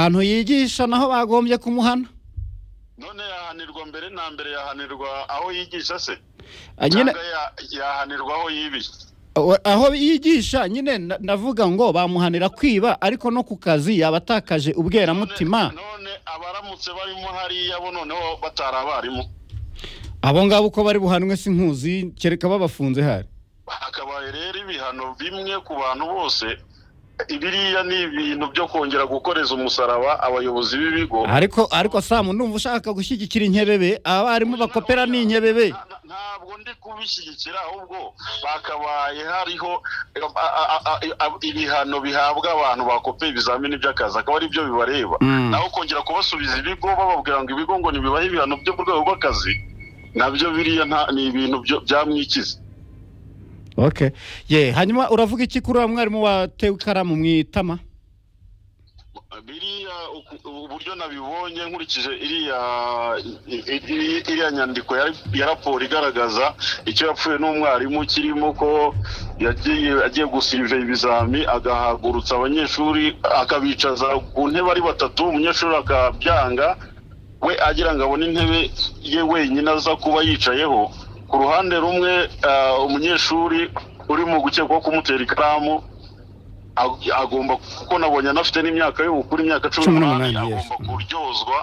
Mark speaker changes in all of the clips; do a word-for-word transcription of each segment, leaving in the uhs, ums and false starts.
Speaker 1: ahantu yigisha naho bagombye kumuhana.
Speaker 2: None yahanirwa mbere na mbere yahanirwa aho yigisha se
Speaker 1: nyine
Speaker 2: yahanirwa aho yibiye
Speaker 1: aho yigisha nyine navuga ngo bamuhanira kwiba ariko no ku kazi yabatakaje ubwera mutima.
Speaker 2: None abaramutse barimo hari yabo noneho batarabarimu
Speaker 1: abo ngabo uko bari buhanwe sinkuzi kereka babafunze hari
Speaker 2: akabaye rero ibihano bimwe ku bantu bose. Ibiriya ni ibintu byo kongera gukoreza umusaraba abayobozi b'ibigo.
Speaker 1: Ariko ariko Sam ndumva ushaka gushyigikira inkebebe abarimu bakopera ni inkebebe.
Speaker 2: Ntabwo ndi kubishyigikira ahubwo bakabaye hariho ibihano bihabwa abantu bakopeye ibizamini by'akazi akaba ari byo bibareba. Naho kongera kubasubiza ibigo bababwira ngo ibigo ngo nibibahe ibihano byo ku rwego rw'akazi nabyo biriya ni ibintu byamwikiza.
Speaker 1: Okay. Ye, hanyuma uravuga iki kuri mwarimu watewe ikaramu mwitama?
Speaker 2: Biriya uburyo nabibonye nkurikije iriya iriya nyandiko ya raporo igaragaza icyo yapfuye n'umwarimu kirimo ko yagiye agiye gusirive ibizami agahagurutsa abanyeshuri akabicaza ku ntebe ari batatu umunyeshuri akabyanga we agira ngo abone intebe ye wenyine aza kuba yicayeho. Ku ruhande rumwe umunyeshuri urimo gukekwa kumutera ikaramu agomba kuko nabonye anafite n'imyaka y'ubukuru imyaka cumi n'umunani agomba kuryozwa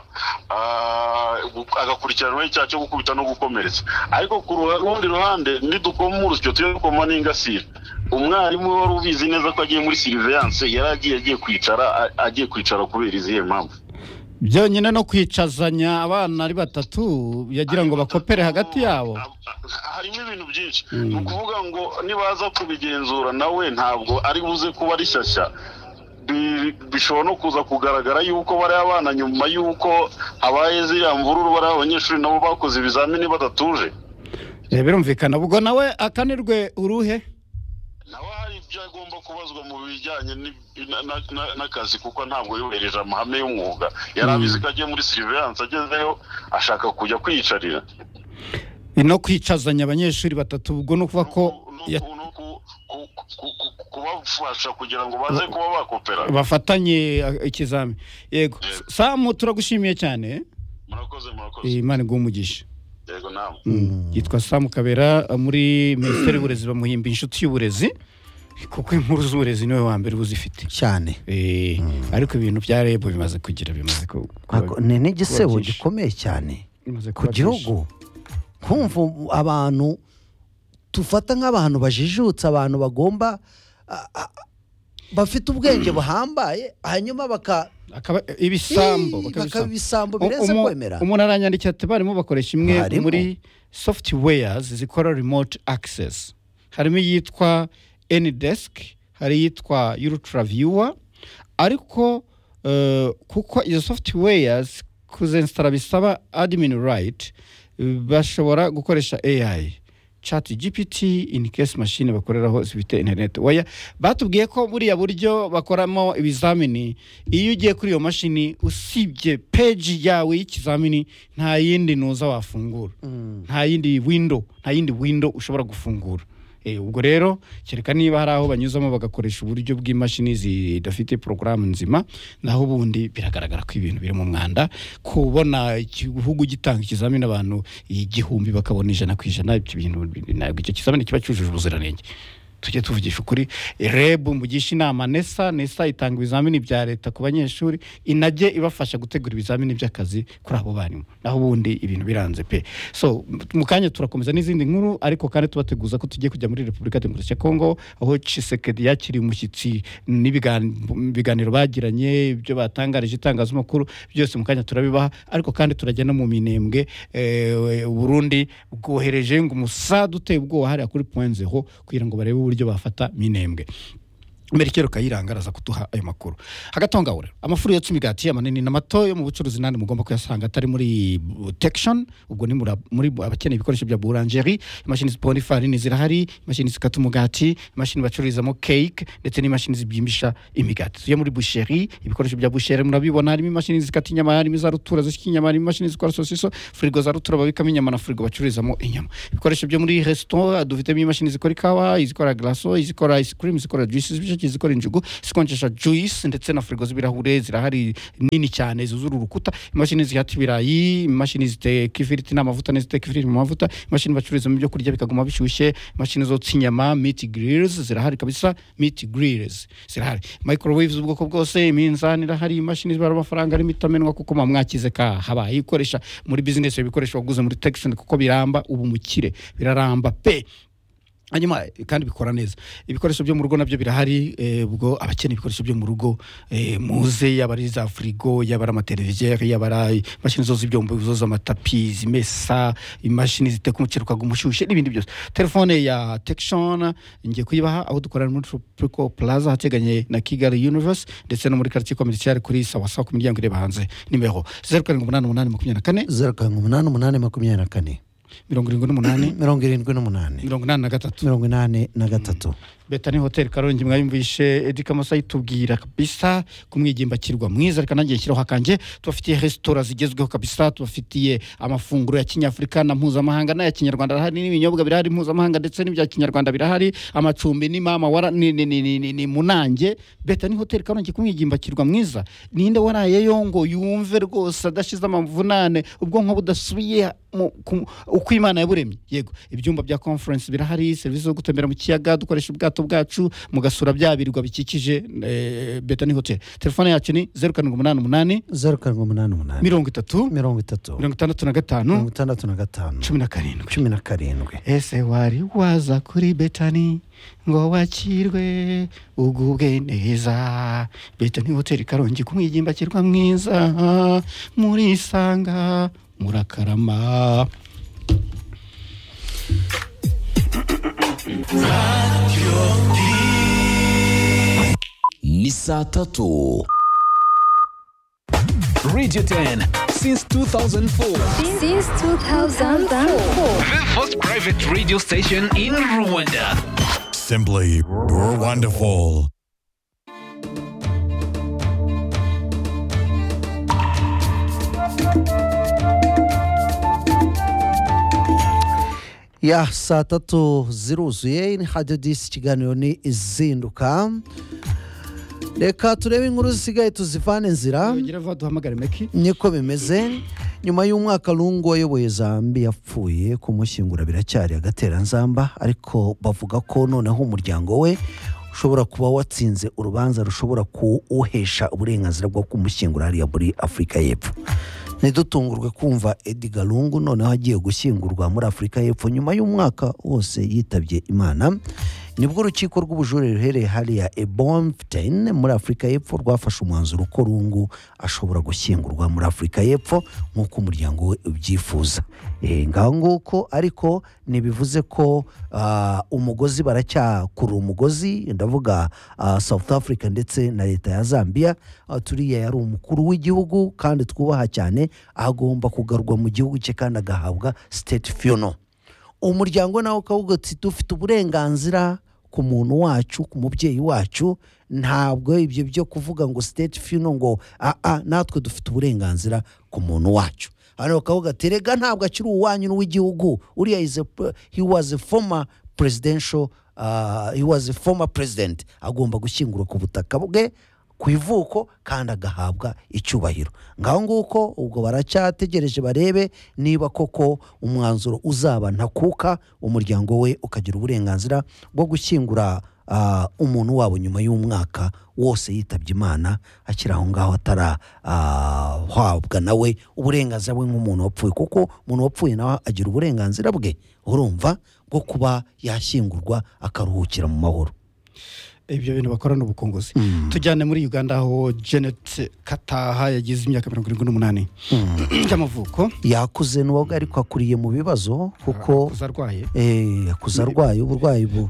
Speaker 2: agakurikiranwa icyaha cyo gukubita no gukomeretsa. Ariko ku rundi ruhande nidukoma urusyo tuyo dukoma n'ingasire umwarimu wari ubizi neza ko agiye muri surveillance yaragiye agiye kwicara agiye kwicara kubera izihe mpamvu
Speaker 1: byonyine no kwicazanya abana ari batatu yagira ngo bakopere hagati yabo.
Speaker 2: Harimo ibintu byinshi no kuvuga ngo nibaza kubigenzura nawe ntabwo ari buze kuba ari shyashya. Bishobora no kuza kugaragara yuko bari abana nyuma yuko abaye ziriya mvururu bari abanyeshuri nabo bakoze ibizamini badatuje.
Speaker 1: Birumvikana ubwo nawe akanirwe uruhe
Speaker 2: nawe hari ibyo agomba kubazwa mu bijyanye n'akazi kuko ntabwo yubereje amahame y'umwuga. Yarabizi ko agiye muri surveillance agezeyo ashaka kujya kwiyicarira
Speaker 1: no kwicazanya abanyeshuri batatu ubwo no kuva ko
Speaker 2: kubafasha kugira ngo baze kuba bakopera
Speaker 1: bafatanye ikizami. Yego Sam turagushimiye cyane.
Speaker 2: Murakoze murakoze.
Speaker 1: Imana igumugisha.
Speaker 2: Yego nawe.
Speaker 1: Yitwa Sam Kabera muri Minisiteri y'Uburezi bamuhimba inshuti y'uburezi kuko inkuru z'uburezi niwe wa mbere uzifite
Speaker 3: cyane.
Speaker 1: Eh ariko ibintu bya rebo bimaze kugira bimaze ko
Speaker 3: ne n'igisebo gikomeye cyane ku gihugu. Kumva abantu tufata nk'abantu bajijutse abantu bagomba bafite ubwenge buhambaye hanyuma baka
Speaker 1: ibisambo
Speaker 3: bakabisambo birenze kwemera.
Speaker 1: Umuntu aranyandikira ati barimo bakoresha imwe muri softwares zikora remote access. Harimo yitwa Anydesk, hari yitwa UltraViewer, ariko uh, kuko izo softwares kuzinstara bisaba admin right bashobora gukoresha A I chat G P T in case machine bakoreraho zifite internet. Waya batubwiye ko buriya buryo bakoramo ibizamini iyo ugiye kuri iyo mashini usibye page yawe y'ikizamini nta yindi nuza wafungura. Mm. Nta yindi window, nta yindi window ushobora gufungura. Eh ubwo rero kereka niba hari aho banyuzamo bagakoresha uburyo bw'imashini zidafite program nzima naho bundi biragaragara ko ibintu biri mu mwanda kubona igihugu gitanga ikizamini abantu igihumbi bakabona ijana ku ijana ibintu ntabwo icyo kizamini kiba cyujuje ubuziranenge. Tujye tuvugisha ukuri reb mugisha inama nesa nesa itanga ibizamini bya leta ku banyeshuri inajye ibafasha gutegura ibizamini by'akazi kuri abo barimu naho bundi ibintu biranze pe. So mukanya turakomeza n'izindi nkuru ariko kandi tubateguza ko tugiye kujya muri Republika Demokarasi ya Kongo aho Tshisekedi yakiri umushyitsi n'ibiganiro bagiranye ibyo batangarije itangazamakuru byose mukanya turabibaha ariko kandi turajya no mu minembwe e, Burundi bwohereje ngo umusada uteye ubwoba hari kuri point zero kugira ngo barebe uburyo bafata minembwe. Merikero Kayirangaraza kutuha ayo makuru. Hagatonga ure amafuru ya Tsumigati amanini na mato yo mu bucuruzi nandi mugomba kuyasanga atari muri protection ubwo ni muri abakeneye ibikoresho bya boulangerie imashini ziponi farine zirahari imashini zikata umugati imashini bacururizamo cake ndetse n'imashini zibyimbisha imigati yo muri boucherie ibikoresho bya boucherie murabibona harimo imashini zikata inyama harimo za rutura zishika inyama harimo imashini zikora sosiso frigo za rutura babikamo inyama na frigo bacururizamo inyama ibikoresho byo muri restaurant dufitemo imashini zikora ikawa izikora glaçons izikora ice cream izikora juices ibitoki zikora injugu zikonjesha juice ndetse na frigo z'ibirahure zirahari nini cyane zuzura urukuta imashini zihata ibirayi imashini ziteka ifiriti n'amavuta n'iziteka ifiriti mu mavuta imashini bacururizamo ibyo kurya bikaguma bishyushye imashini zotsa inyama meat grills zirahari kabisa meat grills zirahari microwaves ubwoko bwose iminzani irahari imashini zibara amafaranga ari mitamenwa kuko mamwakize ka habaye ikoresha muri business ibikoresho waguze muri Texan kuko biramba ubu mukire biraramba pe hanyuma kandi bikora neza ibikoresho byo mu rugo nabyo birahari ubwo abakene ibikoresho byo mu rugo muze yabari za frigo yabara amateleviziyo yabara imashini zo z'ibyombo zo amatapi zimesa imashini ziteka umuceri ukagumushyushye n'ibindi byose telefone ya Texan ngiye kuyibaha aho dukorana muri Tropical Plaza hateganye na Kigali Universe ndetse no muri quartier commercial kuri sawa sawa ku miryango ireba hanze nimero zero karindwi umunani umunani makumyabiri na kane
Speaker 3: zero karindwi umunani umunani makumyabiri na kane
Speaker 1: mirongo irindwi n'umunani
Speaker 3: mirongo irindwi n'umunani
Speaker 1: mirongo inani na gatatu
Speaker 3: mirongo inani na gatatu
Speaker 1: Betani Hotel Karongi mwayumvishe Edika Masai tubwira kabisa kumwigimbakirwa mwiza reka nangiye kiraho hakanje tubafitiye restaurant zigezweho kabisa tubafitiye amafunguro ya kinyafrika na mpuzamahanga na ya kinyarwanda hari n'ibinyobwa birahari mpuzamahanga ndetse n'ibya kinyarwanda birahari amacumbi ni mama wara ni ni ni, ni, ni munange Betani Hotel Karongi kumwigimbakirwa mwiza ninde waraye yongo yumve rwose adashize amavunane ubwonko budasubiye uko Imana yaburemye yego ibyumba bya conference birahari service zo gutembera mu kiyaga dukoresha ubwato bwacu mugasura byabirwa bikikije eh, Betani Hotel telefone yacu ni zero karindwi umunani umunani
Speaker 3: zero karindwi umunani umunani
Speaker 1: mirongo itatu
Speaker 3: mirongo itatu
Speaker 1: mirongo itandatu na gatanu
Speaker 3: mirongo itandatu na gatanu
Speaker 1: cumi na karindwi
Speaker 3: cumi na karindwi
Speaker 1: ese wari waza kuri Betani ngo wakirwe ugubwe neza Betani Hotel Karongi kumwigimbakirwa mwiza muri sanga murakarama
Speaker 4: ni saa tatu Radio ten since two thousand four.
Speaker 5: Since two thousand four.
Speaker 4: The first private radio station in Rwanda.
Speaker 6: Simply wonderful.
Speaker 3: ya saa tatu ziruzuye ni Radio dix ikiganiro ni izinduka reka turebe inkuru zisigaye tuzivane nzira niko bimeze nyuma y'umwaka Lungu wayoboye Zambia yapfuye kumushyingura biracyari agateranzamba ariko bavuga ko noneho umuryango we ushobora kuba watsinze urubanza rushobora kuwuhesha uburenganzira bwo kumushyingura hariya muri Afurika y'Epfo ntidutungurwe kumva Edgar Lungu noneho agiye gushyingurwa muri Afurika y'Epfo nyuma y'umwaka wose yitabye Imana nibwo urukiko rw'ubujurire ruhereye hariya Ebomften muri Afurika y'Epfo rwafashe umwanzuro ko Lungu ashobora gushyingurwa muri Afurika y'Epfo nk'uko umuryango we ubyifuza e, ngaho nguko ariko nibivuze ko uh, umugozi baracyakura umugozi ndavuga uh, South Africa ndetse na leta ya Zambia uh, turiya yari umukuru w'igihugu kandi twubaha cyane agomba kugarurwa mu gihugu cye kandi agahabwa state funeral umuryango nawo kavuga ati dufite uburenganzira ku muntu wacu ku mubyeyi wacu ntabwo ibyo byo kuvuga ngo state funeral ngo a a natwe dufite uburenganzira ku muntu wacu hano kavuga ati rega ntabwo akiri uwanyu n'uw'igihugu uriya is a, he was a former presidential uh, he was a former president agomba gushyingurwa ku butaka bwe ku ivuko kandi agahabwa icyubahiro ngaho nguko ubwo baracyategereje barebe niba koko umwanzuro uzaba ntakuka umuryango we ukagira uburenganzira bwo gushyingura uh, umuntu wabo nyuma y'umwaka wose yitabye Imana akiri aho ngaho atara uh, habwa nawe uburenganzira bwe nk'umuntu wapfuye kuko umuntu wapfuye nawe agira uburenganzira bwe urumva bwo kuba yashyingurwa akaruhukira mu mahoro
Speaker 1: ibyo bintu bakorana ubukunguzi mm. tujyane muri Uganda aho Janet Kataha yagize imyaka mirongo irindwi n'umunani y'amavuko
Speaker 3: yakuze n'ubwo ariko akuriye mu bibazo kuko
Speaker 1: kuzarwaye
Speaker 3: eh kuzarwaye uburwayi bu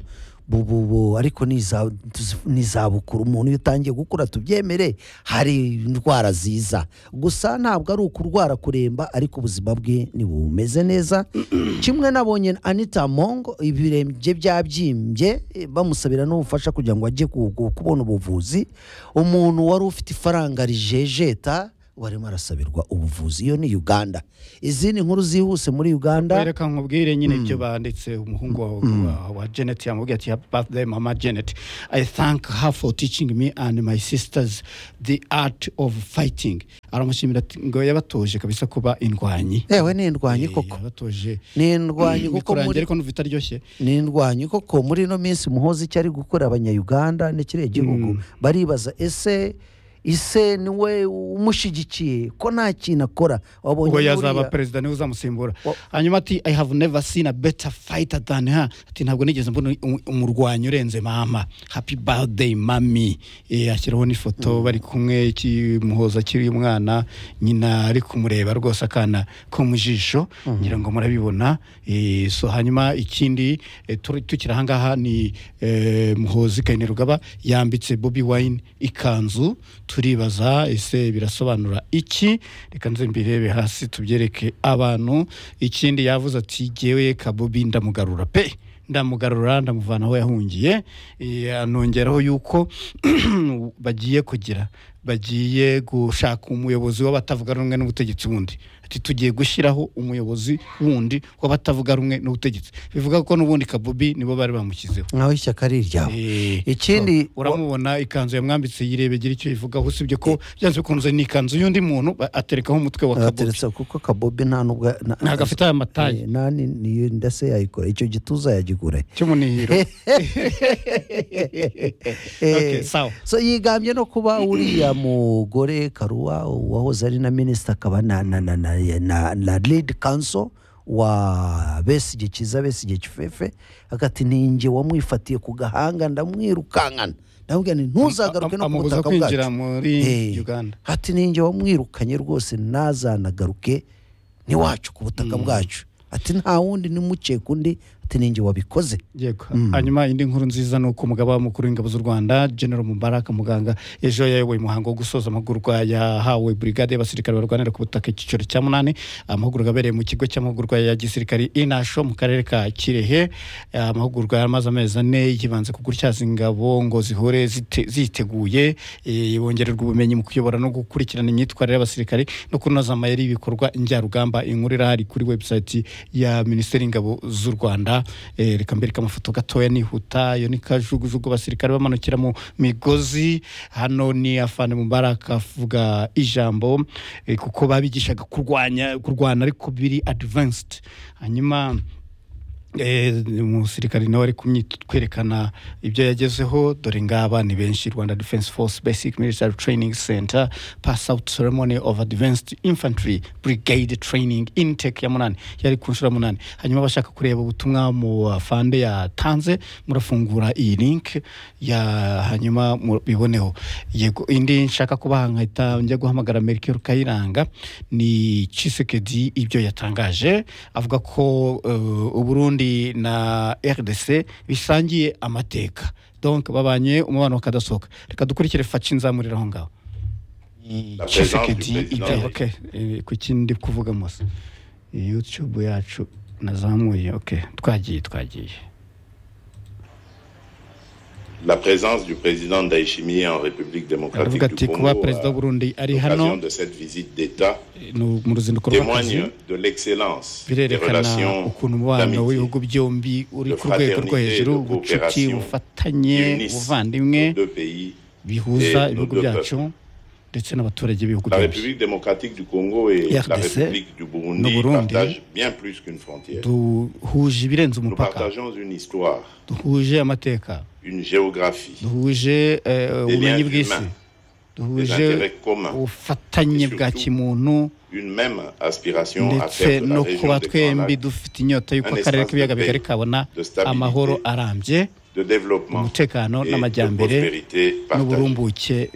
Speaker 3: bubu ariko niza nizabukuru umuntu utangiye gukura tubyemere hari indwara ziza gusa ntabwo ari ukurwara kuremba ariko ubuzima bwe ni bumeze neza kimwe nabonye Anita Mongo ibirembye byabyimbye bamusabira n'ubufasha kugira ngo ajye kubona ubuvuzi umuntu wari ufite ifaranga rijejeta barimo arasabirwa ubuvuzi. Iyo ni Uganda. Izindi nkuru zihuse muri Uganda,
Speaker 1: reka nkubwire nyine ibyo banditse. Umuhungu wa, mm. wa, wa Janet yamubwiye ati happy birthday mama Janet, I thank her for teaching me and my sisters the art of fighting. Aramushimira ati ngo yabatoje kabisa kuba indwanyi.
Speaker 3: Ewe ni indwanyi koko,
Speaker 1: yabatoje
Speaker 3: ni indwanyi kuko muri
Speaker 1: ariko nuvita ryoshye,
Speaker 3: ni indwanyi koko. Muri no minsi Muhozi cyari gukora abanya-Uganda n'ikire gihugu mm. baribaza ese ise niwe umushigikiye ko nta kintu akora.
Speaker 1: Wabonye ngo yazaba president niwe uzamusimbura. Hanyuma ati I have never seen a better fighter than her. Ati ntabwo nigeze mbona umurwanyi urenze mama. Happy birthday mami. Eh ashyiraho ni foto mm. bari kumwe iki Muhoza kiri umwana nyina ari kumureba rwose akana ko mujisho mm. ngira ngo murabibona. Eh so hanyuma ikindi eh, tukira hangaha ni eh, Muhozi Kainerugaba yambitse Bobby Wine ikanzu. Turibaza ese birasobanura iki? Reka nze mbirebe hasi tubyereke abantu. Ikindi yavuze ati jewe Kabobi ndamugarura pe, ndamugarura ndamuvana aho yahungiye. Anongeraho yuko bagiye kugira bagiye gushaka umuyobozi w'abatavuga rumwe n'ubutegetsi wundi. Ati tugiye gushiraho umuyobozi wundi w'abatavuga rumwe n'ubutegetsi. Bivuga ko n'ubundi Kabobi nibo bari bamukizeho.
Speaker 3: Naho ishyaka ari ryawe.
Speaker 1: E,
Speaker 3: ikindi
Speaker 1: so, uramubona ikanzu yamwambitse yirebegira icyo ivuga usibye ko byanze kunze ni ikanzu y'undi muntu aterekaho umutwe wa Kabobi.
Speaker 3: Ateretse kuko Kabobi nta nubwo
Speaker 1: nta gafite aya matayi.
Speaker 3: Nani ni ndase yayikora icyo gituza yagigure.
Speaker 1: Cyo munihiro. Okay, sawa.
Speaker 3: So yigambye no kuba uriya mugore Karua wahoze ari na minister akaba na na na na na lead council wa Besigye Kiza Besigye Kifefe agati ninjye wamwifatiye ku gahanga ndamwirukankana. Ndabwira ni ntuzagaruke no
Speaker 1: kubutaka kwinjira muri Uganda.
Speaker 3: Ati ninjye wamwirukanye rwose nazanagaruke ni wacu ku butaka bwacu. Ati nta wundi ni muce kundi ati ninjye wabikoze.
Speaker 1: Yego. Hanyuma indi nkuru nziza nuko umugaba mukuru w'ingabo z'u Rwanda General Mubaraka Muganga ejo yayoboye umuhango wo gusoza amahugurwa yahawe brigade y'abasirikare barwanira ku butaka icyiciro cya munani. Amahugurwa yabereye mu kigo cy'amahugurwa ya gisirikare Inasho mu karere ka Kirehe. Amahugurwa yamaze amezi ane yibanze ku gutyaza ingabo ngo zihore ziteguye, yongererwa ubumenyi mu kuyobora no gukurikirana imyitwarire y'abasirikare no kunoza amayeri y'ibikorwa njyarugamba. Inkuru irahari kuri website ya Minisiteri y'Ingabo z'u Rwanda. Eh, reka mbereka amafoto gatoya nihuta. Yo ni kajugujugu abasirikare bamanukira mu migozi. Hano ni afande Mubaraka avuga ijambo eh, kuko babigishaga kurwanya kurwana ariko biri advanced. Hanyuma eh umusirikare nawe ari kumyitwerekana ibyo yagezeho. Dore ngaba ni benshi. Rwanda Defense Force Basic Military Training Center pass out ceremony of advanced infantry brigade training intake ya munani yari kunshura munani. Hanyuma bashaka kureba ubutumwa mu afande yatanze murafungura iyi link ya hanyuma biboneho. Yego indi nshaka kubahangahita njya guhamagara Melchior Kayiranga ni Chisekedi ibyo yatangaje avuga ko uh, Uburundi na R D C bisangiye amateka, donc babanye umubano wakadasoka. Reka dukurikire faci nzamurira aho ngaho. Chisekedi ibyo okay ku kindi kuvuga mose YouTube yacu nazamuye. Okay twagiye twagiye.
Speaker 7: La présence du président Ndayishimiye en République démocratique du Congo à l'occasion de cette visite d'État témoigne de l'excellence des relations d'amitié, de fraternité, de coopération qui unissent nos deux pays et nos deux peuples. La République démocratique du Congo et la République du Burundi partagent bien plus qu'une frontière. Nous partageons une histoire, une géographie, des liens humains, des intérêts communs et surtout une même aspiration à faire de la région des Grands Lacs un espace de stabilité, de développement et de prospérité partagée.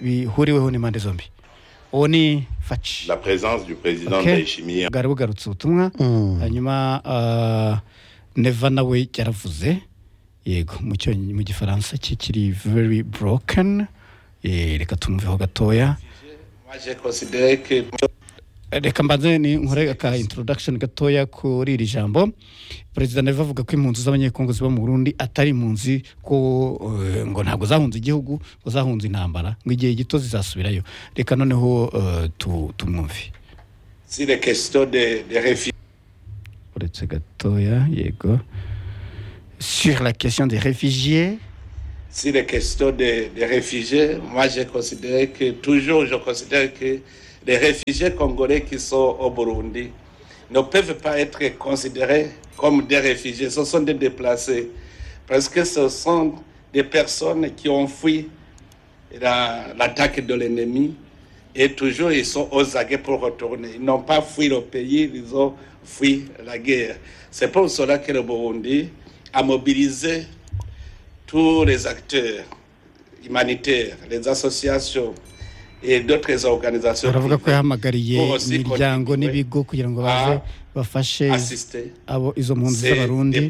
Speaker 7: La présence du président Ndayishimiye
Speaker 1: garugarutse ubutumwa. Hanyuma Neva nawe yaravuze yego mu cyo mu gifaransa kiri very broken. Reka tumveho gatoya. reka mbanze ni nkore ka introduction gatoya kuri iri jambo. Perezida Neva avuga ko impunzi z'abanyekongo ziba mu Burundi atari impunzi ko uh, ngo ntabwo zahunze igihugu, ngo zahunze intambara, ngo igihe gito zizasubirayo. Reka noneho uh, tu tumwumve.
Speaker 8: Si les questions de de réfugiés.
Speaker 1: Uretse gatoya yego. Sur la question des réfugiés.
Speaker 8: Si les questions des de réfugiés, moi j'ai considéré que toujours je considère que les réfugiés congolais qui sont au Burundi ne peuvent pas être considérés comme des réfugiés, ce sont des déplacés, parce que ce sont des personnes qui ont fui la, l'attaque de l'ennemi et toujours ils sont aux aguets pour retourner. Ils n'ont pas fui le pays, ils ont fui la guerre. C'est pour cela que le Burundi a mobilisé tous les acteurs humanitaires, les associations et d'autres organisations
Speaker 1: baravuga ko yahamagariye imiryango n'ibigo kugira ngo baze bafashe abo izo mpunzi z'abarundi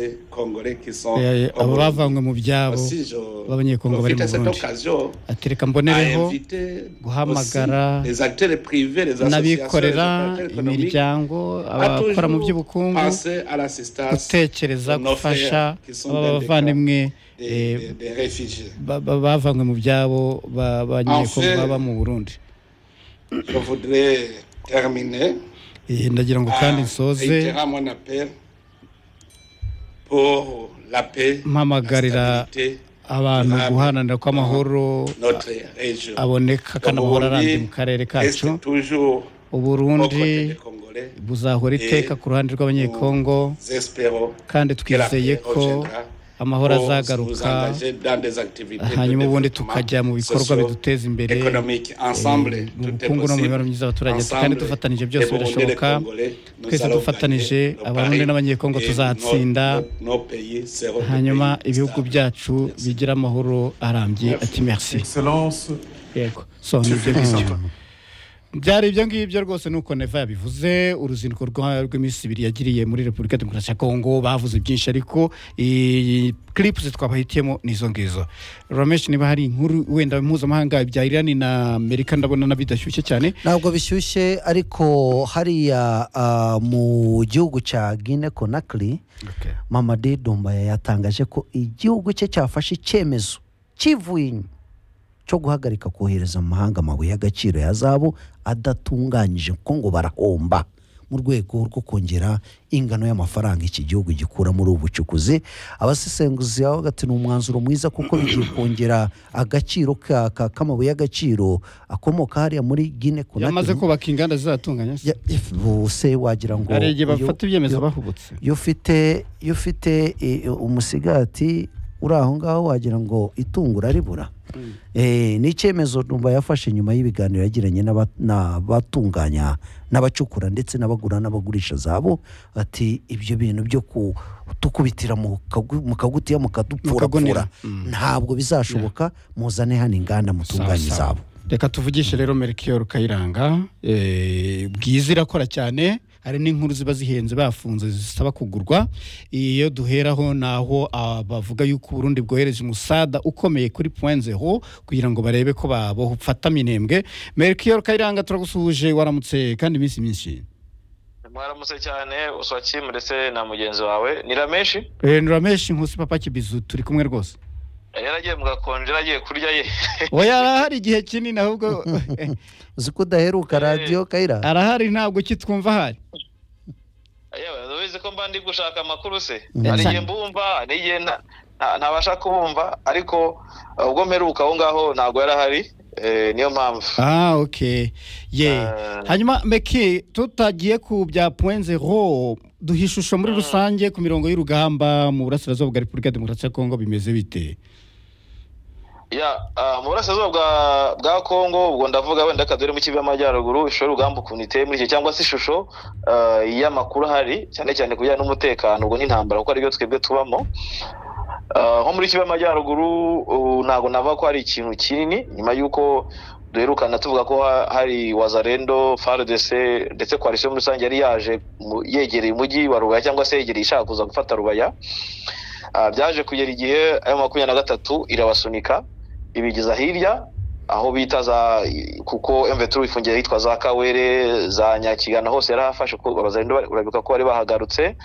Speaker 1: abo bavanywe mu byabo b'abanyekongo bari mu Burundi. Atereka mbonereho guhamagara n'abikorera imiryango abakora mu by'ubukungu gutekereza gufasha abavandimwe bavanywe mu byabo b'abanyekongo baba mu Burundi.
Speaker 8: Je voudrais terminer
Speaker 1: ndagira ngo kandi nsoze mpamagarira abantu guhananira ko amahoro aboneka kandi amahoro arambye mu karere kacu. Uburundi buzahora iteka ku ruhande rw'abanyekongo kandi twizeye ko amahoro azagaruka hanyuma ubundi tukajya mu bikorwa biduteza imbere mu bukungu no mu mibereho myiza y'abaturage, kandi dufatanije byose birashoboka. Twese dufatanije abarundi n'abanyekongo tuzatsinda hanyuma ibihugu byacu bigira amahoro arambye. Ati merci. Yego so nibyo ngibyo byari ibyo ngibyo rwose nuko Neva yabivuze. Uruzinduko rw'iminsi ibiri yagiriye muri Repubulika Demokarasi ya Kongo bavuze byinshi, ariko clips twabahitiyemo nizo ngizo. Ramesh, niba hari inkuru wenda mpuzamahanga bya Iran na Amerika ndabona nabidashyushye cyane.
Speaker 3: Ntabwo bishyushye, ariko hariya uh, mu gihugu cya Guinea Conakry, okay. Mamadi Doumbouya yatangaje ko igihugu cye cyafashe icyemezo kivuye cyo guhagarika kohereza mu mahanga amabuye y'agaciro ya zahabu adatunganyije ko ngo barahomba mu rwego rwo kongera ingano y'amafaranga iki gihugu gikura muri ubu bucukuzi. Abasesenguzi aho gati n'umwanzuro mwiza kuko bigiye kongera agaciro k'amabuye y'agaciro akomoka hariya muri Guinea Conakry.
Speaker 1: Yamaze kubaka inganda zizatunganya
Speaker 3: bose wagira ngo
Speaker 1: arege bafata ibyemezo bahubutse.
Speaker 3: Yo fite yo fite umusigati uri aho ngaho wagira ngo itungura ribura. Mm. Eh ni icyemezo Doumbouya yafashe nyuma y'ibiganiro yagiranye n'abatunganya n'abacukura ndetse n'abagura n'abagurisha zabo. Ati ibyo bintu byo kutukubitira mu kagutiya mu kadupfura ntabwo bizashoboka, muzane hano inganda mutunganye zabo.
Speaker 1: Reka tuvugishe rero Melchior Kayiranga eh bwizira kora cyane. Hari n'inkuru ziba zihenze bafunze zisaba kugurwa. Iyo duheraho naho bavuga yuko Burundi bwohereje umusada ukomeye kuri point zero kugira ngo barebe ko babo ufata minembwe. Melchior Kayiranga turagusuhuje, waramutse kandi iminsi myinshi.
Speaker 9: Mwaramutse cyane uswaki ndetse na mugenzi wawe ni Ramesh.
Speaker 1: Eh ni Ramesh Nkusi Papa Kibizu turi kumwe rwose.
Speaker 9: Yaragiye mugakonjera agiye kurya ye.
Speaker 1: Oya arahari igihe kinini ahubwo
Speaker 3: uziko daheruka radio Kayira.
Speaker 1: Arahari ntabwo kitwumva hari.
Speaker 9: Yewe ubizi ko mba ndi gushaka amakuru se. Ariye mbumva niye ntabasha kubumva, ariko ubwo mperuka aho ngaho ntago yarahari. Eh niyo mpamvu.
Speaker 1: Ah okay. Ye. Yeah. Hanyuma Meki tutagiye ku bya point zero duhishusho muri rusange ku mirongo y'urugamba mu burasirazuba bwa Repubulika Demokarasi ya Kongo bimeze bite?
Speaker 9: Ya uh, mu burasirazuba bwa bwa Kongo ubwo ndavuga wenda kadore mu kibi y'amajyaruguru ishoro rugamba ukunite muri cyo cyangwa se ishusho uh, y'amakuru hari cyane cyane kujyana n'umutekano ubwo n'intambara kuko ari byo twebwe tubamo. Uh, nko muri kibi y'amajyaruguru uh, nago nava ko hari ikintu kinini nyuma yuko duherukana tuvuga ko hari Wazalendo F A R D C ndetse coalition muri rusange yari yaje yegereye umujyi wa Rubaya cyangwa se yegereye ishaka kuza gufata Rubaya. Uh, byaje kugera igihe ayo makumyabiri na gatatu irabasunika ibigiza hirya aho bita za kuko M vingt-trois ifungiye hitwa za Kawere za Nyakigana hose yarahafashe ko abazarendo urabibuka ko bari bahagarutse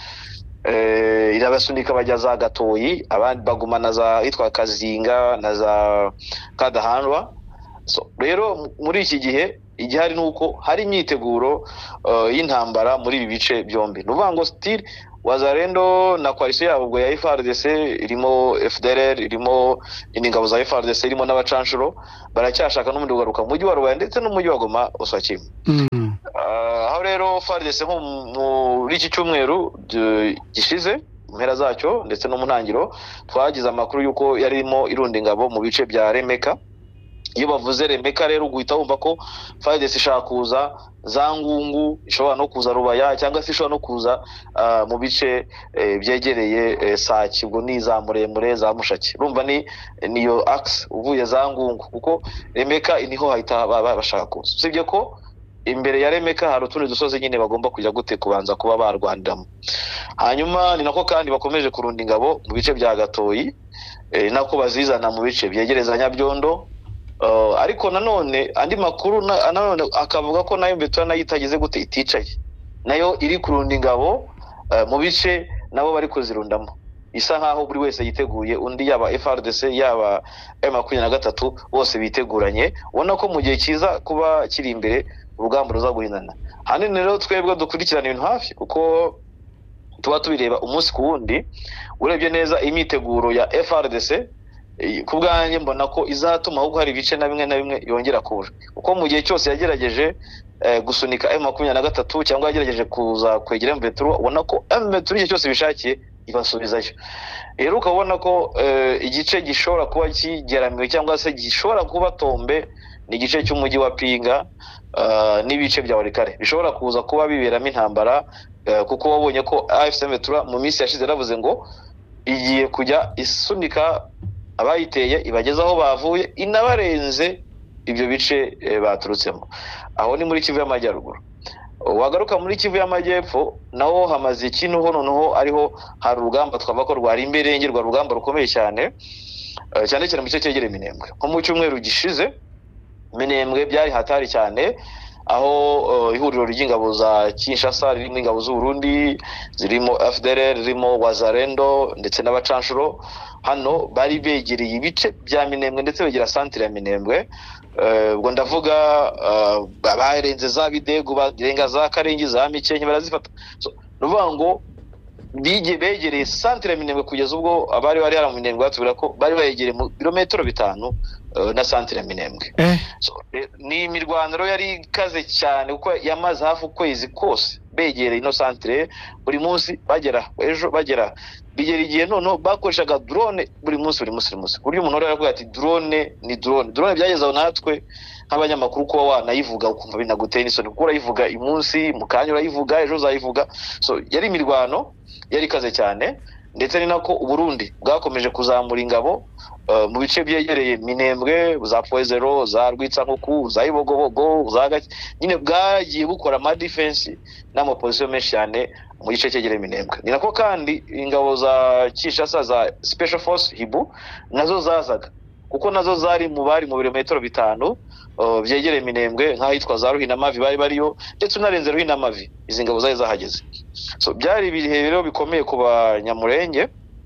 Speaker 9: eh irabasunika bajya za Gatoyi abandi bagumana za hitwa Kazinga na za Kadahanwa. So rero muri iki gihe igihari nuko hari imyiteguro uh, y'intambara muri ibi bice byombi nuvango still Wazarendo na coalition yabo ubwo ya F R D C irimo F D L R irimo ingabo za F R D C irimo n'abacanshuro baracyashaka n'umundi ugaruka mu mujyi wa Rubaye ndetse n'umujyi wa Goma Oswakima. Mm. Uh, aho rero F R D C nko muri iki cyumweru gishize mpera zacyo ndetse no mu ntangiro twagize amakuru yuko yarimo irunda ingabo mu bice bya Remeka. Iyo bavuze Remeka rero uguhita wumva ko F R D C ishaka kuza za Ngungu, ishobora no kuza Rubaya cyangwa se ishobora no kuza uh, mu bice eh, byegereye eh, Sake ubwo ni za Muremure za Mushaki. Urumva ni niyo axe uvuye za Ngungu kuko Remeka niho hahita bashaka kuza. Sibye ko imbere ya Remeka hari utundi dusozi nyine bagomba kujya gute kubanza kuba barwandiramo. Hanyuma ni nako kandi bakomeje kurunda ingabo mu bice bya Gatoyi eh, nako bazizana mu bice byegereza Nyabyondo. Uh, ariko nanone andi makuru na, nanone akavuga ko nayo mbeto nayo itageze gute iticaye nayo iri kurunda ingabo uh, mu bice nabo bari kuzirundamo isa nkaho buri wese yiteguye undi yaba F R D C yaba M makumyabiri na gatatu bose biteguranye ubona ko mu gihe kiza kuba kiri imbere urugamba ruza guhinana. Hanini rero twebwe dukurikirana ibintu hafi kuko tuba tubireba umunsi ku wundi urebye neza imyiteguro ya F R D C kubwanye mbona ko izatuma ahubwo hari ibice na bimwe na bimwe yongera kubura uko mu gihe cyose yagerageje eh, gusunika M makumyabiri na gatatu cyangwa yagerageje kuza kwegera M vingt-trois ubona ko M vingt-trois cyose bishakiye ibasubizayo. Rero ukabona ko eh, igice gishobora kuba kigeramiwe cyangwa se gishobora kuba tombe ni igice cy'umujyi wa Pinga uh, n'ibice bya Walikare bishobora kuza kuba biberamo intambara uh, kuko wabonye ko A F C M vingt-trois mu minsi yashize yaravuze ngo igiye kujya isunika abayiteye ibagezaho bavuye inabarenze ibyo bice e, baturutsemo. Aho ni muri Kivu y'Amajyaruguru. Wagaruka muri Kivu y'Amajyepfo naho hamaze ikintu ho noneho ariho hari urugamba twava ko rwari imberengerwa rugamba rukomeye cyane uh, cyane cyane mu gice cyegereye Minembwe. Nko mu cyumweru gishize Minembwe byari hatari cyane aho uh, ihuriro ry'ingabo za Kinshasa ririmo ingabo z'u Burundi zirimo F D L R zirimo Wazarendo ndetse n'abacanshuro hano bari begereye ibice bya Minembwe ndetse begera centre ya Minembwe. Ubwo uh, ndavuga uh, barenze za Bidego barenga za Karengi za Mikenke barazifata. So nuvango bige begereye centre ya Minembwe kugeza ubwo abari bari hara mu Minembwe batubira ko bari bayegereye mu kilometero bitanu uh, na centre ya Minembwe. Eh. So e, ni imirwaniro yari kaze cyane kuko yamaze hafi ukwezi kose begereye ino centre buri munsi bagera ejo bagera bigera igihe none bakoreshaga drone buri munsi buri munsi buri munsi buryo umuntu aravuga ati drone ni drone drone byagezaho natwe nk'abanyamakuru ko wanayivuga ukumva binaguteye n'isoni kuko urayivuga imunsi mukanya urayivuga ejo uzayivuga. So yari imirwano yari kaze cyane ndetse ni nako Uburundi bwakomeje kuzamura ingabo uh, mu bice byegereye Minembwe za Poezero za Rwitsankuku za Ibogobogo za nyine bwagiye bukora ama defense n'ama position menshi cyane mu gice cyegereye Minembwe. Ni nako kandi ingabo za Kinshasa za Special Force Hibu nazo zazaga kuko nazo zari mu bari mu birometero bitanu uh, byegereye Minembwe nk'ahitwa za Ruhinamavi bari bariyo ndetse unarenze Ruhinamavi izi ngabo zari zahageze. So byari ibihe rero bikomeye ku banyamurenge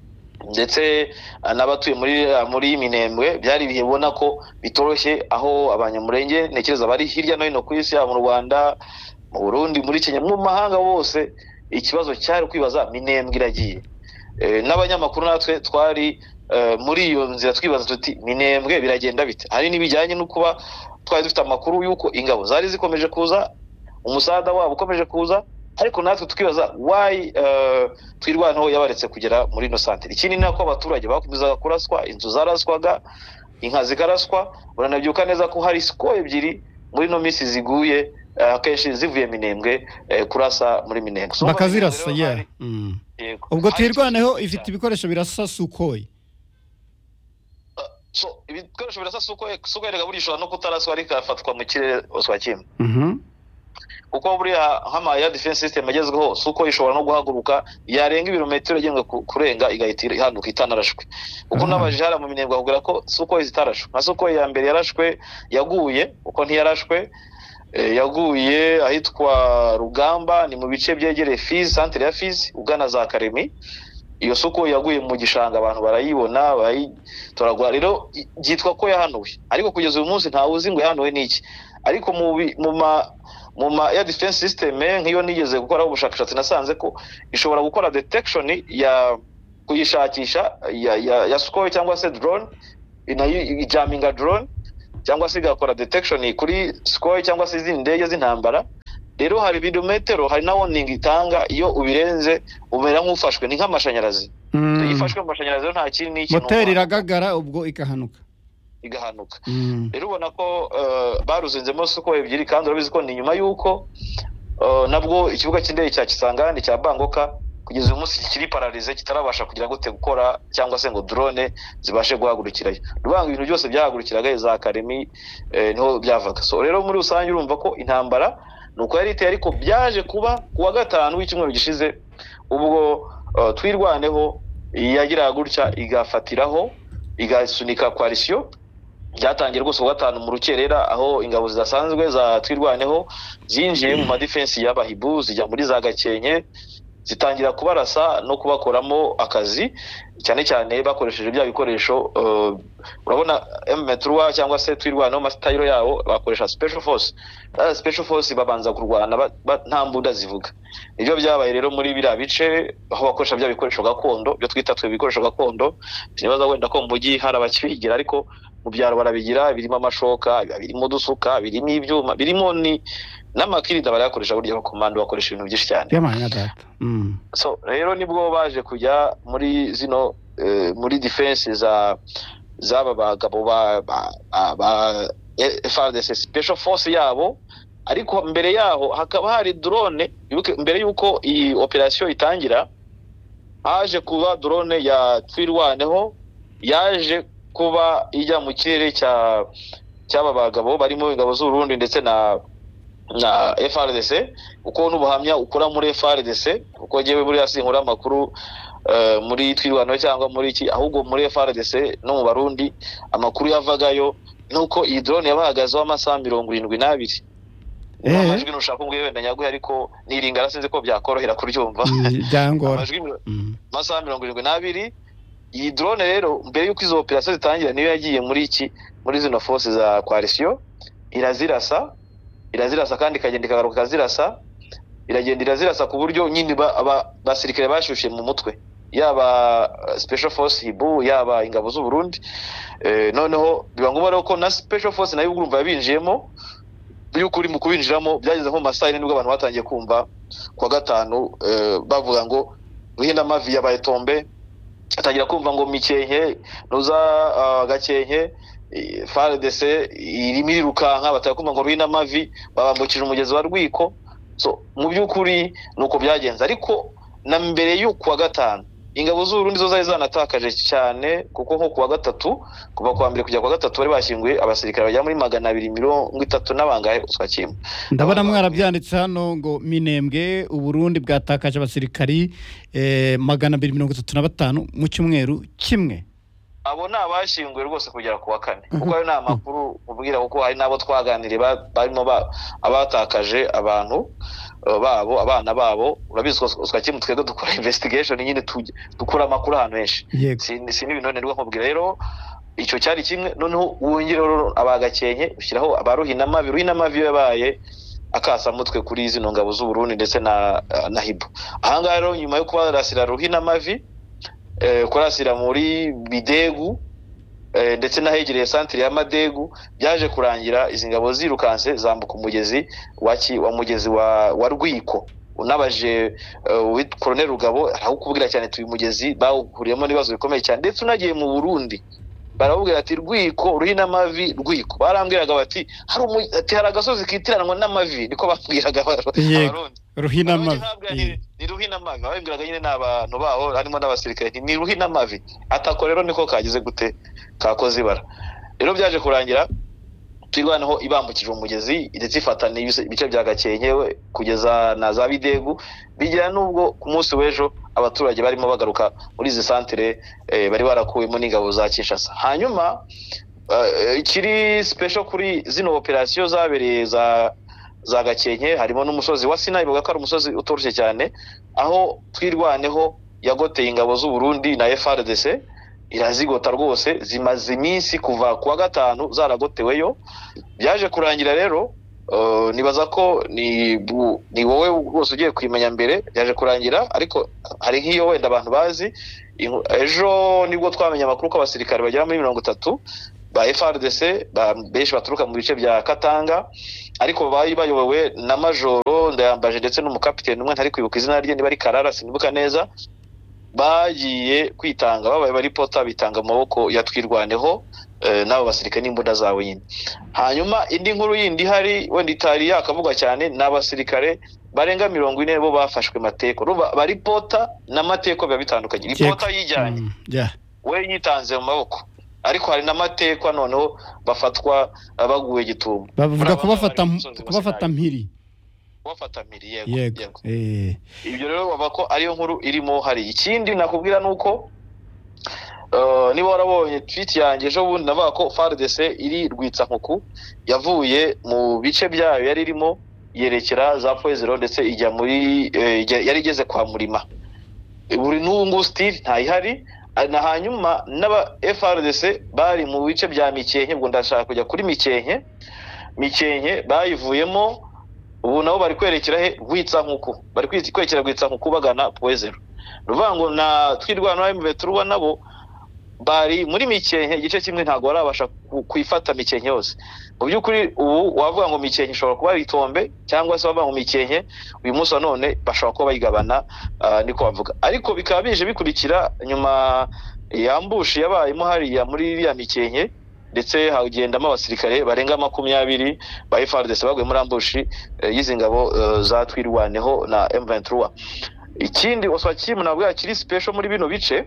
Speaker 9: ndetse n'abatuye muri muri Minembwe byari bihebona ko bitoroshye aho abanyamurenge nekereza bari hirya no hino ku isi mu Rwanda mu Burundi muri Kenya mu mahanga bose ikibazo cyari kwibaza Minembwe iragiye. E, n'abanyamakuru natwe twari uh, muri iyo nzira twibaza tuti Minembwe biragenda bite. Hari nibijyanye no kuba twari dufite amakuru yuko ingabo zari zikomeje kuza umusada wabo ukomeje kuza ariko natwe tukibaza why uh, twirwanaho yabaretse kugera muri no centre. Ikindi nako abaturage bakomeza kuraswa inzu zaraswaga inka zikaraswa uranabyuka neza ko hari siko ebyiri muri no misi ziguye akenshi uh, zivuye Minembwe uh, kurasa muri Minembwe
Speaker 1: so, bakazirasa yeah. Mm. Ubwo twirwaneho ifite ibikoresho birasa Sukhoi
Speaker 9: uh, so ibikoresho birasa Sukhoi Sukhoi rega buri shobora no kutaraswa ariko afatwa mu kirere Oswakima. Mhm. kuko buriya nk'ama ya defense system agezweho suko ishobora no guhaguruka yarenga ibirometero igengwe kurenga igahita ihanuka itanarashwe kuko n'abajara mu minembwe bakubwira ko suko izitarashwe nka suko ya mbere yarashwe yaguye uko ntiyarashwe yaguye ahitwa Rugamba ni mu bice byegereye Fizi centre ya Fizi ugana za Karemi iyo suko yaguye mu gishanga abantu barayibona bayitoragwa rero gitwa ko yahanuwe ariko kugeza uyu munsi nta uzi ngo yahanuwe niki ariko mu mu ma mu ma ya defense system nk'iyo nigeze gukora ubushakashatsi nasanze ko ishobora gukora detection ya kuyishakisha ya ya, ya suko cyangwa se drone inayo ijaminga drone cyangwa se igakora detection kuri suko cyangwa se izindi ndege z'intambara rero hari bidometero hari na warning itanga iyo ubirenze umera nk'ufashwe ni nk'amashanyarazi mm. Yifashwe mu mashanyarazi nta kindi n'iki
Speaker 1: moteri iragagara ubwo ikahanuka
Speaker 9: igahanuka rero mm. Ubona ko uh, baruzinzemo suko ebyiri kandi urabizi ko ni nyuma yuko uh, nabwo ikibuga cy'indege cya Kisangani cya Bangoka kugeza uyu munsi kiri paralize kitarabasha kugira gute gukora cyangwa se ngo drone zibashe guhagurukirayo rubanga ibintu byose byahagurukiraga za Karemi eh, niho byavaga so rero muri rusange urumva ko intambara nuko yari iteye ariko byaje kuba kuwa gatanu w'icyumweru gishize ubwo uh, twirwaneho yagira gutya igafatiraho igasunika coalition byatangiye rwose kuwa gatanu mu rukerera aho ingabo zidasanzwe za twirwaneho zinjiye mu ma defense y'abahibu zijya muri za Gakenke zitangira kubarasa no kubakoramo akazi cyane cyane bakoresheje bya bikoresho uh, urabona M trois cyangwa se twirwana mu style yawo bakoresha special force uh, special force babanza kurwana nta mbunda zivuga ibyo byabaye rero muri bira bice aho bakoresha bya bikoresho gakondo byo twita twe bikoresho gakondo nibaza wenda ko mu mujyi hari abakibigira ariko mu byaro barabigira birimo amashoka birimo dusuka birimo ibyuma birimo ni n'amakirida barakoresha buryo komando bakoresha ibintu byinshi cyane
Speaker 1: yamanya data mm.
Speaker 9: So rero nibwo baje kujya muri zino uh, muri defense za zaba bagabo ba ba, ba F A R D C special force yabo ariko mbere yaho hakaba hari drone mbere yuko iyi operation itangira haje kuba drone ya twirwaneho yaje kuba ijya mu kirere cya cyaba bagabo barimo ingabo z'u Burundi ndetse na na F A R D C uko n'ubuhamya ukora muri F A R D C uko jewe muri asinkura amakuru uh, muri twirwano cyangwa muri iki ahubwo muri F A R D C no mu Barundi amakuru yavagayo nuko iyi drone yabahagaze amasaha mirongo irindwi n'abiri eh amajwi nushaka mbwe wenda nyaguye ariko niringa arasinze ko byakorohera kuryumva
Speaker 1: byangora
Speaker 9: amajwi amasaha mirongo irindwi n'abiri iyi drone rero mbere yuko izo operation zitangira niyo yagiye muri iki muri zino force za coalition irazirasa irazirasa kandi kagenda ikagaruka kazirasa iragenda irazirasa ku buryo nyine basirikare bashushe mu mutwe yaba special force hibu yaba ingabo z'u Burundi eh, noneho biba ngombwa ko na special force nayo urumva yabinjiyemo byukuri mu kubinjiramo byageze nko masayine nibwo abantu batangiye kumva kwa gatanu eh, bavuga ngo ruhinda mavi yabaye tombe atangira kumva ngo Mikenke noza uh, Gakenke F A R D C irimi rukanka batakumva ngo ruhina mavi babambukije umugezi wa Rwiko so mu byukuri nuko byagenze ariko na mbere y'uko wa gatanu ingabo z'u Burundi zo zari zanatakaje cyane kuko nko kuwa gatatu kuva kwa mbere kujya kwa gatatu bari bashyinguye abasirikare bajya muri magana abiri mirongo itatu n'abangahe uswa kimwe
Speaker 1: ndabona mwarabyanditse hano ngo Minembwe u Burundi bwatakaje abasirikari eh, magana abiri mirongo itatu na batanu mu cyumweru kimwe
Speaker 9: abo nabashyinguye rwose kugera kuwa kane kuko ayo namakuru ubwira kuko hari nabo twaganiriye barimo abatakaje abantu babo abana babo urabizi uswa kimwe twego dukora investigation nyine dukura amakuru ahantu henshi si n'ibintu nirwa nkubwira rero icyo cyari kimwe noneho wongera abagakenke ushyiraho abaruhina mavi ruhina mavi yabaye akasa mutwe kuri zino ngabo z'u Burundi ndetse na na hibu ahanga rero nyuma yo kubarasira ruhina mavi eh kurasira muri Bidegu eh, ndetse nahegereye centre ya Madegu byaje kurangira izi ngabo zirukanse zambuka umugezi waki wa mugezi wa, wa Rwiko unabaje uh, with Colonel Rugabo arakubwira cyane tuyu mugezi bawukuriyemo nibazo bikomeye cyane ndetse unagiye mu Burundi barabubwira ati Rwiko ruhina mavi Rwiko barambwiraga bati hari ati hari agasozi kitiranwa n'amavi niko bambwiraga abarundi
Speaker 1: ruhina mavi
Speaker 9: ni ruhina mavi babwiraga nyine n'abantu baho harimo n'abasirikare ni ruhina mavi atako rero niko kagize gute kakoze ibara rero byaje kurangira twirwaneho ibambukije umugezi ndetse ifatana ibice bya Gakenke kugeza na za Bidegu bigira nubwo ku munsi w'ejo abaturage barimo bagaruka muri izi santere eh, bari barakuyemo n'ingabo za Kinshasa. Hanyuma uh, ikiri special kuri zino operation zabereye za za Gakenke harimo n'umusozi wa Sinai bavuga ko ari umusozi utoroshye cyane aho twirwaneho yagoteye ingabo z'u Burundi na F R D C irazigota rwose zimaze iminsi kuva kuwa gatanu zaragoteweyo. Byaje kurangira rero uh, nibaza ko ni bu, ni wowe rwose ugiye kwimenya mbere byaje kurangira, ariko hari nk'iyo wenda abantu bazi ejo nibwo twamenye amakuru ko abasirikare bagera muri mirongo itatu ba F R D C benshi baturuka mu bice bya Katanga, ariko bayi bayobowe na majoro Ndayambaje ndetse n'umukapiteni umwe ntari kwibuka izina rye niba ari Karara sinibuka neza, bagiye kwitanga babaye bari pota bitanga mu maboko yatwirwaneho e, nabo basirikare n'imbunda zawe nyine. Hanyuma indi nkuru yindi hari wenda itari yakavugwa cyane n'abasirikare barenga mirongo ine bo bafashwe mateko bari pota n'amateko biba bitandukanye. Ripota yijyanye mm, yeah. we yitanze mu maboko, ariko hari n'amateko noneho bafatwa baguye Gitumo
Speaker 1: bavuga ko bafata kubafata mpiri
Speaker 9: wafata miri yego
Speaker 1: yego, yego. Eh.
Speaker 9: Ibyo rero baba ko ariyo nkuru irimo. Hari ikindi nakubwira nuko uh, niba warabonye tweet yanjye ejo bundi navuga ko F R D C iri rwitsa nkuku yavuye mu bice byayo yari irimo yerekera za Poezero ndetse ijya muri eh, yari igeze kwa Murima buri n'ungu still ntayihari. Na hanyuma n'aba F R D C bari mu bice bya Mikenke, ubwo ndashaka kujya kuri Mikenke Mikenke bayivuyemo ubu nabo bari kwerekera he rwitsa nkuko bari kwerekera rwitsa nkuko bagana Poezero. Ruvango na twirwana M V T nabo bari muri Mikenke igice kimwe ntago barabasha kwifata Mikenke yose. Mu byukuri ubu wavuga ngo Mikenke ishobora kuba ritombe cyangwa se wavuga ngo Mikenke uyu munsi none bashobora kuba bayigabana uh, niko bavuga, ariko bikaba bije bikurikira nyuma yambushi yabayemo hariya muri ya Mikenke ndetse hagendamo abasirikare barenga makumyabiri ba F R D C baguye muri ambushi uh, y'izingabo uh, za twirwaneho na M vingt-trois. Ikindi oswakimu nabwo yakiri special muri bino bice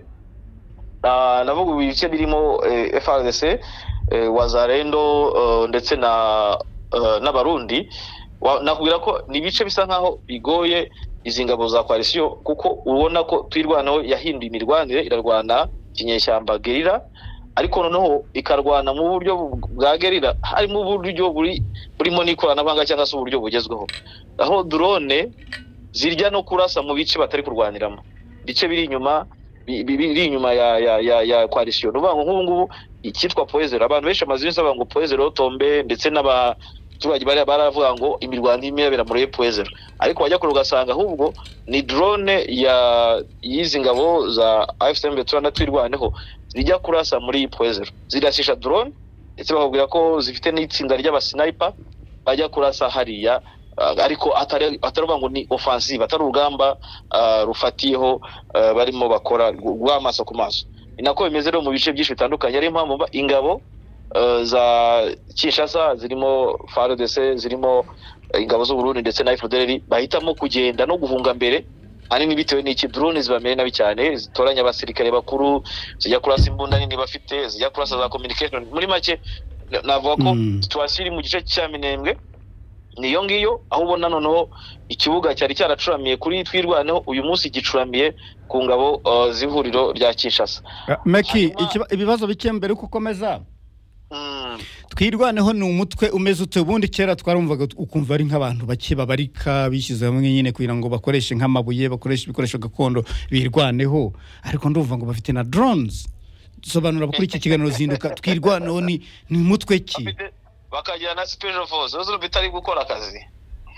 Speaker 9: uh, nabo ibice birimo uh, F R D C uh, Wazarendo uh, ndetse na uh, n'abarundi nakubwira ko ni bice bisa nkaho bigoye izingabo za coalition, kuko ubona ko twirwanaho yahinduye imirwanire irarwana kinyeshyamba gerira, ariko noneho ikarwana mu buryo bwa gerira harimo uburyo buri burimo n'ikoranabuhanga cyangwa se uburyo bugezweho, aho drone zirya no kurasa mu bice batari kurwaniramo bice biri inyuma biri inyuma ya ya ya, ya coalition. Nubango nk'ubu ngubu ikitwa Poezero abantu benshi amazinzi bavuga ngo Poezero tombe ndetse n'aba turaje bari baravuga ngo imirwano imibera muri Poezero, ariko bajya kurugasanga ahubwo ni drone ya yizingabo za A F C M vingt-trois na twirwaneho zijya kurasa muri Poezero, zirashisha drone ndetse bakubwira ko zifite n'itsinda ry'abasniper bajya kurasa hariya, uh, ariko atari ataruvuga ngo ni offensive atari urugamba uh, rufatiyeho uh, barimo bakora rw'amaso ku maso. Inako bimeze rero mu bice byinshi bitandukanye, ari impamvu ingabo Uh, za Kinshasa zirimo F R D C zirimo uh, ingabo z'u Burundi ndetse na F D L R bahitamo kugenda no guhunga mbere hanini bitewe n'iki drone zibamere nabi cyane zitoranya abasirikare bakuru zijya kurasa imbunda nini bafite zijya kurasa za communication. Muri make navuga ko mm. situation mu gice cya Minembwe niyo ngiyo, aho ubona noneho ikibuga cyari cyaracuramiye kuri twirwaneho uyu munsi gicuramiye ku ngabo uh, z'ihuriro rya Kinshasa.
Speaker 1: uh, Meki ibibazo bike mbere uko komeza
Speaker 9: Mm.
Speaker 1: twirwaneho ni umutwe umeze ute? Ubundi kera twarumvaga ukumva ari nk'abantu bake babarika bishyize hamwe nyine kugira ngo bakoreshe nk'amabuye bakoreshe ibikoresho gakondo birwaneho, ariko ndumva ngo bafite na drones. Sobanura kuri iki kiganiro zinduka twirwaneho ni ni umutwe ki
Speaker 9: bakagira na special force zo bitari gukora akazi.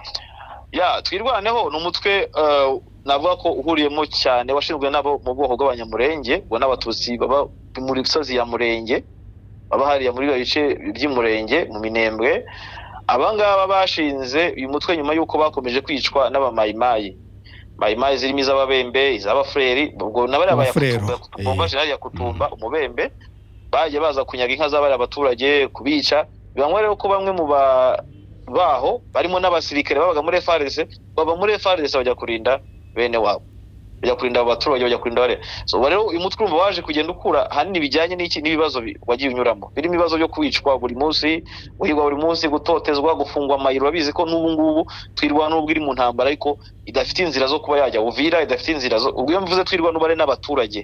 Speaker 9: Ya twirwaneho ni umutwe uh, navuga ko uhuriyemo cyane washinzwe nabo mu bwoko bw'abanyamurenge bo n'abatutsi baba muri Gisozi ya Murenge baba hariya muri bice by'Imurenge mu Minembwe. Abangaba bashinze uyu mutwe nyuma yuko bakomeje kwicwa n'abamayimayi mayimayi zirimo iz'ababembe iz'abafreri, ubwo nabari abayakutumba ya kutumba umubembe baje baza kunyaga inka z'abari abaturage kubica. Bibamwe rero ko bamwe mu ba baho barimo n'abasirikare babaga muri F A R D C baba muri F A R D C bajya kurinda bene wabo. bajya kurinda abaturage bajya kurinda bare so rero uyu mutwe urumva waje kugenda ukura hanini bijyanye n'iki n'ibibazo wagiye unyuramo birimo ibibazo byo kwicwa buri munsi uhigwa buri munsi gutotezwa gufungwa amayiro babizi ko n'ubu ngubu twirwa n'ubwo iri mu ntambara ariko idafite inzira zo kuba yajya Uvira idafite inzira zo ubwo mvuze twirwa n'ubare n'abaturage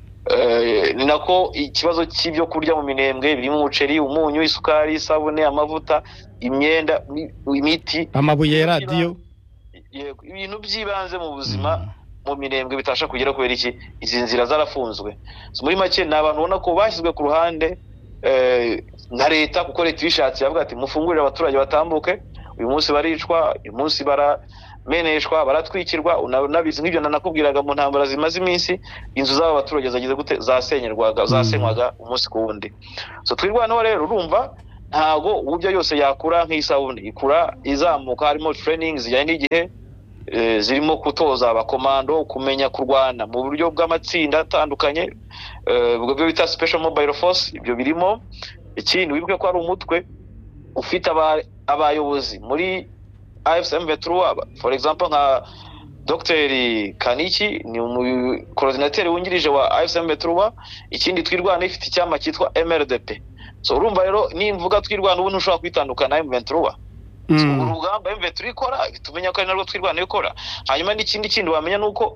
Speaker 9: eh ni nako ikibazo cy'ibyo kurya mu minembwe birimo umuceri umunyu isukari isabune amavuta imyenda imiti
Speaker 1: amabuye radio
Speaker 9: yego ibintu byibanze mu buzima mu minembwe bitasha kugera kubera iki izi nzira zarafunzwe muri make nabantu ubona ko bashyizwe ku ruhande eh na leta kuko leta bishatse yavuga ati mufungurire abaturage batambuke uyu munsi baricwa uyu munsi bara meneshwa baratwikirwa unabizi nk'ibyo nanakubwiraga mu ntambara zimaze iminsi inzu z'aba baturage zagize gute zasenyerwaga zasenywaga umunsi ku wundi so twirwanaho rero urumva ntago uburyo yose yakura nk'isabune ikura izamuka harimo training zijyanye n'igihe zirimo kutoza abakomando kumenya kurwana mu buryo bw'amatsinda atandukanye ubwo byo bita special mobile force ibyo birimo ikindi wibuke ko ari umutwe ufite abayobozi muri A F C M vingt-trois for example nka Dr Kaniki ni coordinateur wungirije wa A F C M vingt-trois ikindi twirwana ifite icyama cyitwa M R D P so urumva rero nimvuga twirwana ubu ntushobora kwitandukana na M vingt-trois Mm. urugamba M vingt-trois ikora tumenya ko ari narwo twirwana ikora hanyuma n'ikindi kindi wamenya nuko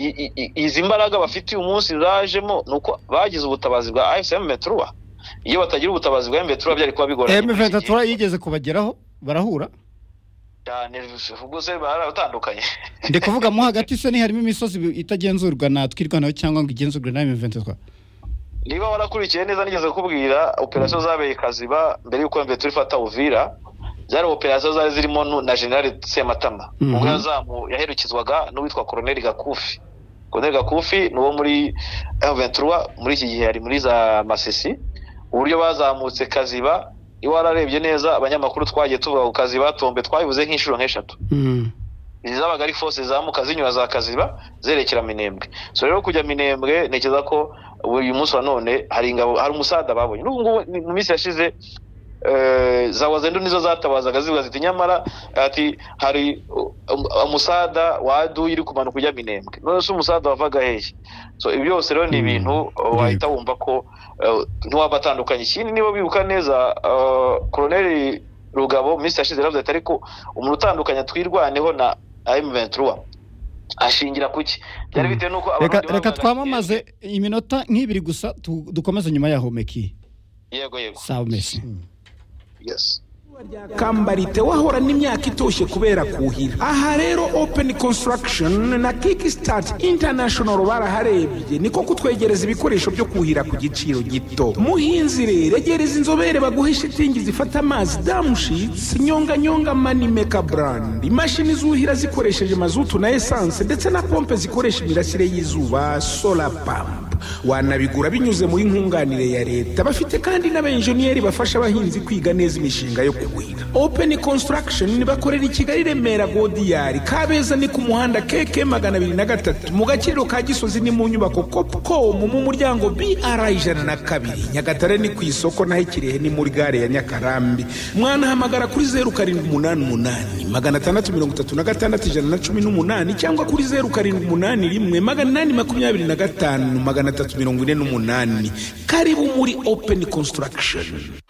Speaker 9: izi mbaraga bafite uyu munsi zajemo nuko bagize ubutabazi bwa A F C M vingt-trois iyo batagira ubutabazi bwa M vingt-trois byari kuba bigoranye
Speaker 1: M vingt-trois yigeze kubageraho barahura
Speaker 9: cyane ubwo se baratandukanye
Speaker 1: ndi kuvuga mo hagati se ni harimo imisozi itagenzurwa na twirwanaho cyangwa ngo igenzurwe na M vingt-trois
Speaker 9: niba warakurikiye neza nigeze kubwira operation zabeye Kaziba mbere yuko M vingt-trois ifata Uvira zari operation zari zirimo na General Sematama mm -hmm. ubwo yazamu yaherukizwaga n'uwitwa Colonel Gakufi Colonel Gakufi nuwo muri M vingt-trois muri iki gihe ari muri za Masisi uburyo bazamutse Kaziba iwa ararebye neza abanyamakuru twagiye tuvuga ku Kaziba tombe twabivuze nk'inshuro nk'eshatu mm izabaga ari force zamuka zinyura za Kaziba zerekera Minembwe so rero kujya Minembwe nekeza ko uyu munsi wa none hari ingabo hari umusada babonye n'ubwo mu minsi yashize eh zawazendo nizo zatabazaga zivuga ziti nyamara ati hari umusada wadu iri kumanuka kujya Minembwe none se umusada wavaga hehe so ibyo byose rero ni ibintu wahita wumva ko ntiwabatandukanye ikindi nibo bibuka neza Colonel Rugabo minsi yashize ravuze ati ariko umuntu utandukanya twirwaneho na M vingt-trois ashingira kuki byari bitewe nuko
Speaker 1: abarundi reka twamamaze iminota nk'ibiri gusa dukomeze nyuma yaho Meki
Speaker 9: yego yego
Speaker 1: sawa Messi
Speaker 9: yes
Speaker 10: Kambarite wahora n'imyaka itoshye kubera kuhira aha rero Open Construction na Kickstart International baraharebye niko kutwegereza ibikoresho byo kuhira ku giciro gito muhinzi rero egereza inzobere baguhe shitingi zifata amazi damushitsi nyonga nyonga mani maker brand imashini zuhira zikoresheje mazutu na essence ndetse na pompe zikoresha imirasire y'izuba solar pump wanabigura binyuze muri nkunganire ya leta bafite kandi n'abenjeniyeri bafasha abahinzi kwiga neza imishinga yo kuhira Open Construction bakorera i Kigali Remera Godiyari Kabeza ni ku muhanda K K magana abiri na gatatu mu gakiriro ka Gisozi ni mu nyubako Copcom mu muryango B R ijana na kabiri Nyagatare ni ku isoko naho Kirehe ni muri gare ya Nyakarambi mwana hamagara kuri zero karindwi umunani umunani magana atandatu mirongo itatu na gatandatu ijana na cumi n'umunani cyangwa kuri zero karindwi umunani rimwe magana inani makumyabiri na gatanu magana atatu mirongo ine n'umunani karibu muri Open Construction.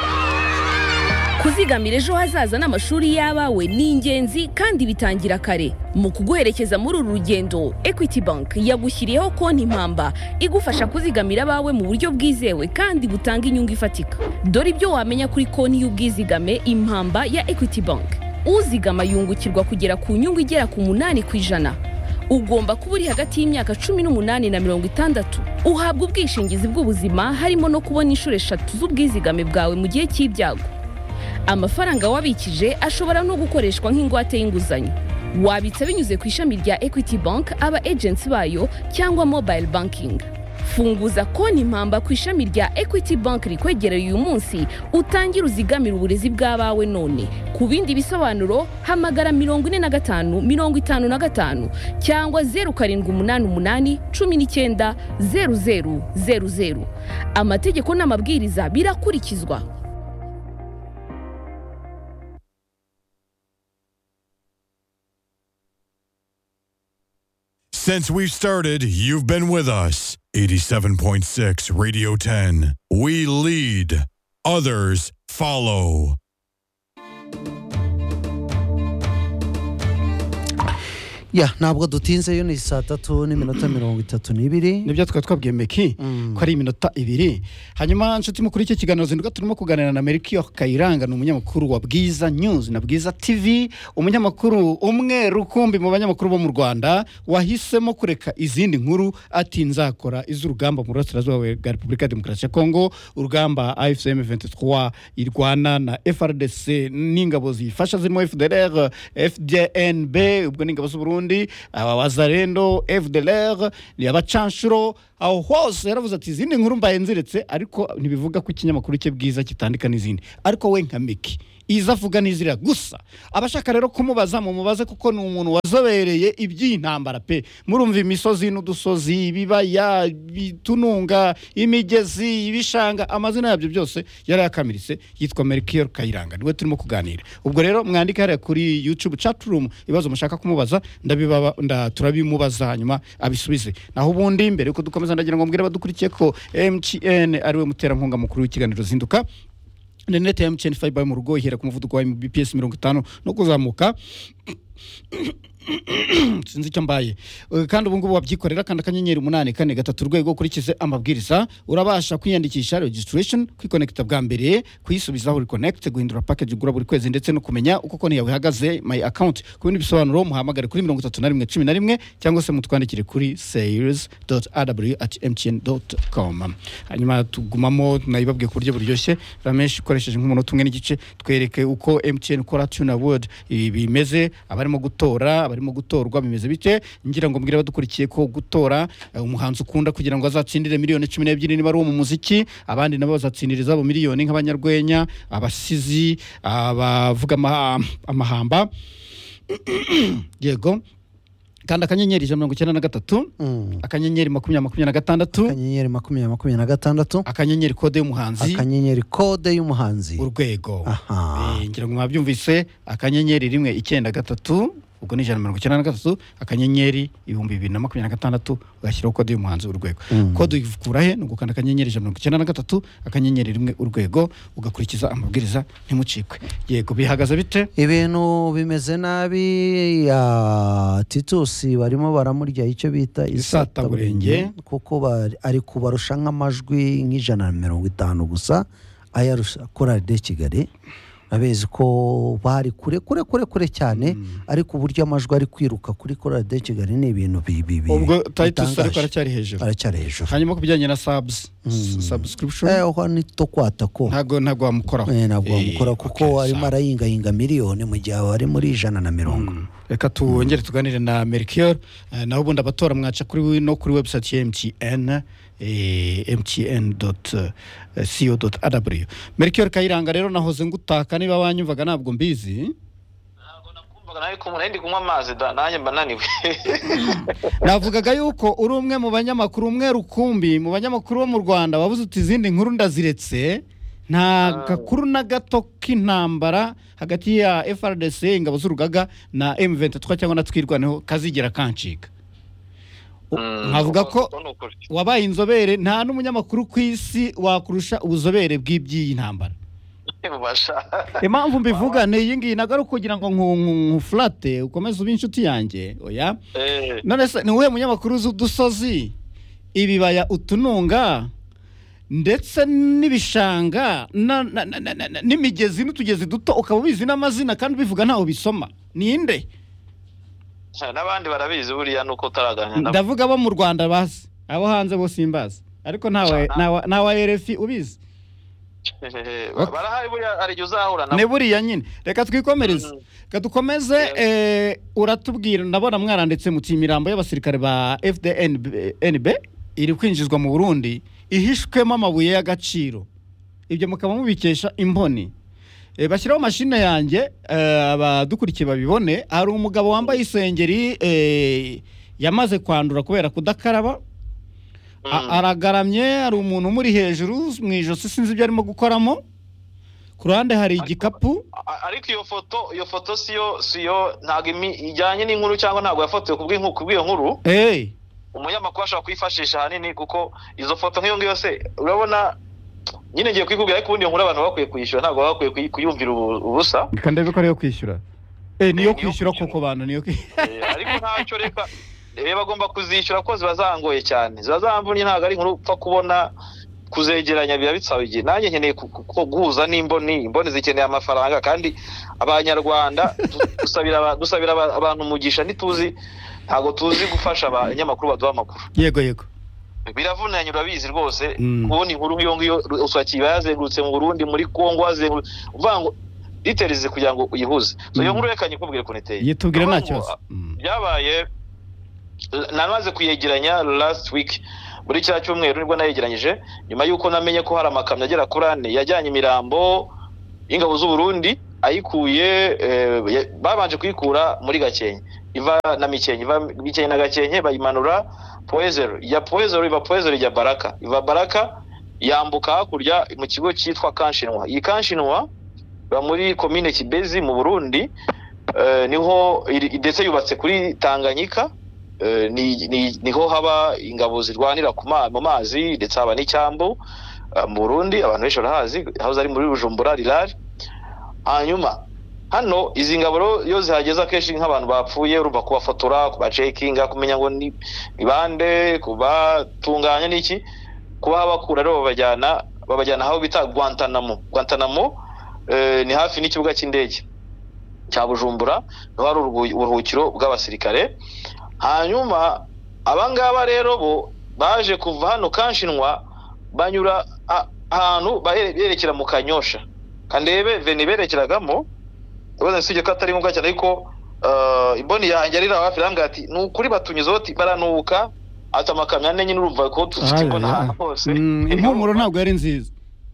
Speaker 11: Kuzigamira ejo hazaza n'amashuri y'abawe ni ingenzi kandi bitangira kare mu kuguherekeza muri uru rugendo Equity Bank yagushyiriyeho konti impamba igufasha kuzigamira abawe mu buryo bwizewe kandi butanga inyungu ifatika dore ibyo wamenya kuri konti y'ubwizigame impamba ya Equity Bank uzigama yungukirwa kugera ku nyungu igera ku munani ku ijana ugomba kuba uri hagati y'imyaka cumi n'umunani na mirongo itandatu uhabwa ubwishingizi bw'ubuzima harimo no kubona inshuro eshatu z'ubwizigame bwawe mu gihe cy'ibyago amafaranga wabikije ashobora no gukoreshwa nk'ingwate y'inguzanyo wabitsa binyuze ku ishami rya Equity Bank aba agents bayo cyangwa mobile banking funguza konti impamba ku ishami rya Equity Bank rikwegereye uyu munsi utangira uzigamira uburezi bw'abawe none ku bindi bisobanuro hamagara mirongo ine na gatanu mirongo itanu na gatanu cyangwa zero karindwi umunani umunani cumi n'icyenda zeru zeru zeru zeru amategeko n'amabwiriza birakurikizwa.
Speaker 6: Since we've started, you've been with us. eighty-seven point six Radio ten. We lead, others follow.
Speaker 3: Ya ntabwo dutinze yo ni saa tatu n'iminota mirongo itatu n'ibiri
Speaker 1: nibyo twari twabwiye Meki ko ari iminota ibiri. Hanyuma nshuti mukuru iki kiganiro zinduka turimo kuganira na Melchior Kayiranga, ni umunyamakuru wa Bwiza News na Bwiza T V, umunyamakuru umwe rukumbi mu banyamakuru bo mu Rwanda wahisemo kureka izindi nkuru ati nzakora iz'urugamba mu burasirazuba bwa Repubulika ya Demokarasi ya Kongo, urugamba A F C M vingt-trois irwana na F R D C n'ingabo zifasha zirimo F D L R, F D N B ubwo n'ingabo z'Uburundi, aba wazarendo, F D L R, ni abacanshuro, aho hose yaravuze ati izindi nkuru mbaye nziretse, ariko ntibivuga ko ikinyamakuru cye Bwiza kitandika n'izindi. Ariko we nka Meki izavuga nizira gusa. Abashaka rero kumubaza mu mubaze kuko ni umuntu wazobereye iby'intambara pe. Murumva imisozi n'udusozi, ibibaya, bitununga, imigezi, ibishanga, amazina yabyo byose yari yakamiritse, yitwa Melchior Kayiranga, niwe turimo kuganira. Ubwo rero mwandika hariya kuri YouTube chat room ibibazo mushaka kumubaza, ndabibaba nda turabimubaza hanyuma abisubize. Naho ubundi mbere yuko dukomeza ndagira ngo mbwire badukurikiye ko M T N ariwe muterankunga mukuru w'ikiganiro zinduka. Net M T N fiber mu rugo ihera ku muvuduko wa B P S mirongo itanu no kuzamuka. Sinzi icyo mbaye. Kandi ubu ngubu wabyikorera kandi akanyenyeri umunani kane gatatu urwego ukurikize amabwiriza, urabasha kwiyandikisha registration, kwiconnecta bwa mbere, kuyisubizaho reconnect, guhindura package ugura buri kwezi ndetse no kumenya uko konti yawe ihagaze my account. Ku bindi bisobanuro muhamagare kuri mirongo itatu na rimwe cumi na rimwe cyangwa se mutwandikire kuri sales dot a w at m t n dot com. Hanyuma tugumamo tunayibabwiye ku buryo buryoshye ramesh ukoresheje nk'umunota umwe n'igice twereke uko M T N Kora Tune Award bimeze, abarimo gutora barimo gutorwa bimeze bite. Ngira ngo mbwire badukurikiye ko gutora umuhanzi ukunda kugira ngo azatsindire miliyoni cumi n'ebyiri niba ari mu muziki, abandi nabo bazatsindiriza abo miliyoni nk'abanyarwenya, abasizi, abavuga amahamba. Yego kandi akanyenyeri ijana na mirongo icyenda na gatatu akanyenyeri makumyabiri makumyabiri na gatandatu
Speaker 3: akanyenyeri makumyabiri makumyabiri na gatandatu
Speaker 1: akanyenyeri kode y'umuhanzi
Speaker 3: akanyenyeri kode y'umuhanzi
Speaker 1: urwego. Eh ngira ngo mwabyumvise, akanyenyeri rimwe icyenda gatatu ubwo ni ijana na mirongo icyenda na gatatu akanyenyeri ibihumbi bibiri na makumyabiri na gatandatu ugashyiraho kode y'umuhanzi urwego. Kode uyikura he? Nugukanda akanyenyeri ijana na mirongo icyenda na gatatu akanyenyeri rimwe urwego ugakurikiza amabwiriza ntimucikwe. Yego bihagaze bite?
Speaker 3: Ibintu bimeze nabi ya Titus barimo baramurya icyo bita
Speaker 1: isataburenge
Speaker 3: kuko ari kubarusha nk'amajwi nk'ijana na mirongo itanu gusa ayarusha Korali de Kigali. Abezi ko bari kure kure kure kure cyane ariko uburyo amajwi ari kwiruka kuri Korali de Kigali ni ibintu bibi.
Speaker 1: Ubwo Titus ariko aracyari hejuru.
Speaker 3: Aracyari hejuru.
Speaker 1: Hanyuma kubijyanye na subs subscription
Speaker 3: eh ho ni to kwata ko
Speaker 1: ntago ntago amukoraho.
Speaker 3: Eh ntago amukora kuko arimo arayinga yinga miliyoni mu gihe ari muri ijana na mirongo.
Speaker 1: Reka tuongere tuganire na Melchior naho ubundi abatora mwaca kuri no kuri website ya M T N m t n dot co dot a w. Melchior Kayiranga rero nahoze ngutaka niba wanyumvaga ntabwo mbizi.
Speaker 9: Ntabwo nakumvaga nayo kumuna ndi kunywa amazi da nanjye mbananiwe.
Speaker 1: Navugaga yuko uri umwe mu banyamakuru umwe rukumbi mu banyamakuru bo mu Rwanda wabuze uti izindi nkuru ndaziretse, nta gakuru na gato k'intambara hagati ya F R D C ingabo z'urugaga na M vingt-trois cyangwa na twirwaneho kazigera kancika. Nkavuga ko wabaye inzobere, nta n'umunyamakuru ku isi wakurusha ubuzobere bw'iby'iyi ntambara. Impamvu mbivuga ni iyi ngiyi nagaruka kugira ngo nkuflate ukomeze ube inshuti yanjye oya. None se ni uwuhe munyamakuru z'udusozi, ibibaya, utununga ndetse n'ibishanga n'imigezi n'utugezi duto ukaba ubizi n'amazina kandi bivuga ntaho bisoma? Ninde?
Speaker 9: N'abandi barabizi buriya nuko utaraganya nabo.
Speaker 1: Ndavuga bo mu Rwanda basi, abo hanze bo simbazi, ariko ntawe nawa R F I ubizi.
Speaker 9: Barahari buriya ari uzahura nabo.
Speaker 1: Ne buriya nyine reka twikomereze. Reka dukomeze eh uratubwira ndabona mwaranditse mu timirambo y'abasirikare ba F D N B iri kwinjizwa mu Burundi ihishwemo amabuye y'agaciro. Ibyo mukaba mubikesha imboni. E bashyiraho mashine yanjye abadukurikiye babibone. Hari umugabo wambaye isengeri e, yamaze kwandura kubera kudakaraba. Aragaramye, hari umuntu muri hejuru mu ijosi sinzi ibyo arimo gukoramo ku ruhande hari igikapu
Speaker 9: ariko iyo foto iyo foto siyo siyo ntago ijyanye n'inkuru cyangwa ntago yafotoye kubw'inkuru bw'iyo nkuru
Speaker 1: eh
Speaker 9: umunyamakuru ashobora kwifashisha hanini kuko izo foto nk'iyo ngiyo se urabona nyine ngiye kwikubwira ariko ubundi nkuru abantu bakwiye kuyishyura ntago bakwiye kuyumvira ubusa
Speaker 1: kandi biko ariyo kwishyura eh niyo kwishyura koko bantu niyo
Speaker 9: ariko ntacyo reka reba bagomba kuzishyura ko zibazangoye cyane zibazamvunye ntago ari nkuru upfa kubona kuzegeranya biba bitsawe igihe nanjye nkeneye guhuza n'imboni imboni zikeneye amafaranga kandi abanyarwanda dusabira dusabira abantu umugisha ntituzi ntago tuzi gufasha abanyamakuru baduha amakuru
Speaker 1: yego yego
Speaker 9: biravunanye urabizi rwose kubona inkuru nk'iyo ngiyo uswakiye yazengurutse mu Burundi muri Kongo azengurutse uvuga ngo details kugira ngo uyihuze so iyo nkuru rekanye kubwira ko niteye
Speaker 1: yitubwira ntacyo
Speaker 9: byabaye namaze kuyegeranya last week muri cya cyumweru nibwo nayegeranyije nyuma yuko namenye ko hari amakamyo agera kuri ane yajyanye imirambo y'ingabo z'u Burundi ayikuye babanje kuyikura muri Gakenke iva na Mikenke iva Mikenke na Gakenke bayimanura Poezero ya Poezero iva Poezero ya Baraka iva Baraka yambuka hakurya mu kigo cyitwa Kanshinwa iyi Kanshinwa ba muri commune Kibezi mu Burundi niho ndetse yubatse kuri Tanganyika ni niho haba ingabo zirwanira mu mazi ndetse haba n'icyambu mu Burundi abantu benshi barahazi aho zari muri Bujumbura Rirari hanyuma hano izi ngabo yo zihageza kenshi nk'abantu bapfuye urumva kubafotora kubacekinga kumenya ngo ni bande kubatunganya n'iki kuba bakura rero babajyana babajyana aho bita Guantanamo Guantanamo ni hafi n'ikibuga cy'indege cya Bujumbura no hari uruhukiro bw'abasirikare hanyuma abangaba rero bo baje kuva hano Kanshinwa banyura ahantu berekera mu Kanyosha kandebe veni berekeragamo ubona sije ko atari ngombwa cyane ariko imboni yanjye ari hafi rambwa ati nukuri batunyuzo ati baranuka ata makamya nenye n'urumva ko tukibona hose
Speaker 1: impumuro ntabwo yari nziza